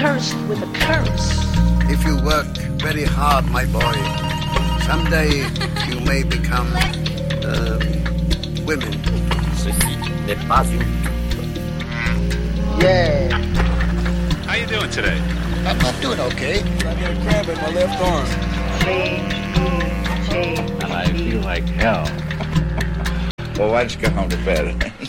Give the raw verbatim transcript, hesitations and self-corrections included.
cursed with a curse. If you work very hard, my boy, someday you may become uh, women. Ceci n'est pas une Yeah. How you doing today? I'm, I'm doing okay. I got a cramp in my left arm. And I feel like hell. Well, why don't you go home to bed?